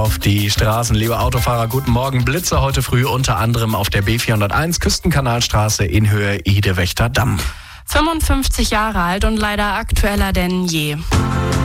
auf die Straßen. Liebe Autofahrer, guten Morgen. Blitze heute früh unter anderem auf der B401 Küstenkanalstraße in Höhe Idewächter Damm. 55 Jahre alt und leider aktueller denn je.